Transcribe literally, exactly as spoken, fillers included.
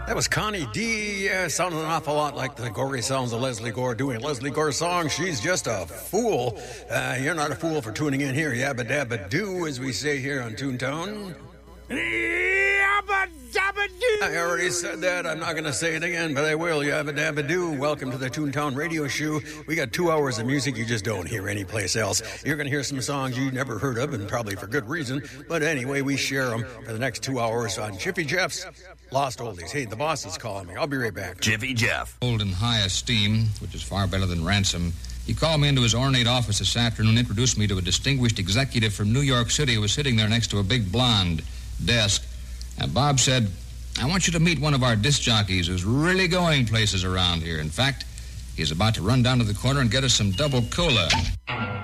That was Connie D. Yeah, sounding an awful lot like the gory sounds of Leslie Gore doing a Leslie Gore song. She's just a fool. Uh, you're not a fool for tuning in here. Yabba dabba doo, as we say here on Toontown. Yabba dabba doo. I already said that. I'm not going to say it again, but I will. Yabba dabba doo. Welcome to the Toontown Radio Show. We got two hours of music you just don't hear anyplace else. You're going to hear some songs you never heard of, and probably for good reason. But anyway, we share them for the next two hours on Jiffy Jeff's Lost Oldies. Hey, the boss is calling me. I'll be right back. Jiffy Jeff. Hold in high esteem, which is far better than ransom. He called me into his ornate office this afternoon, introduced me to a distinguished executive from New York City who was sitting there next to a big blonde desk. And Bob said, I want you to meet one of our disc jockeys who's really going places around here. In fact, he's about to run down to the corner and get us some double cola.